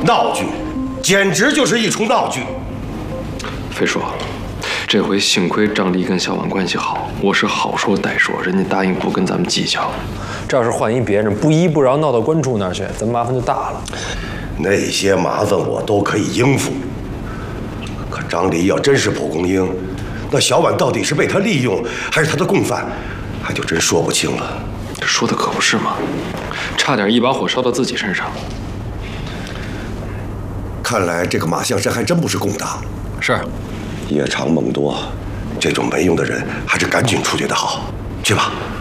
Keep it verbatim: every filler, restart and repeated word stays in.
闹剧，简直就是一出闹剧。 飞叔，这回幸亏张丽跟小婉关系好，我是好说歹说，人家答应不跟咱们计较。 这要是换一别人，不依不饶，闹到官处那儿去，咱麻烦就大了。 那些麻烦我都可以应付，可张丽要真是蒲公英，那小婉到底是被他利用，还是他的共犯，还就真说不清了。 这说的可不是吗？差点一把火烧到自己身上。 看来这个马象山还真不是共党。 是， 夜长梦多，这种没用的人还是赶紧出去的好。去吧。